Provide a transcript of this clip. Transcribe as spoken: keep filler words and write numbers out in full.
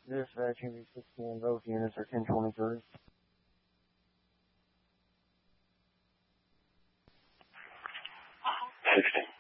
Dispatching V sixteen, both units are ten twenty-three. sixteen.